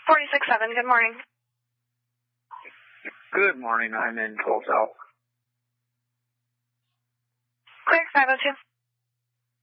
46-7, good morning. Good morning, I'm in Cold South. Clear, 502.